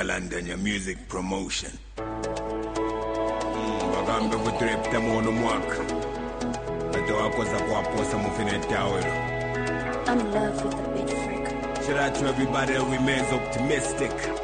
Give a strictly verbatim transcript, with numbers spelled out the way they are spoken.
calendar and your music promotion. Wakambe kutrepta mono mwaka. Beto wako za kuwaposa mufine tawero. I'm in love with the big freak. Shout out to everybody that remains optimistic.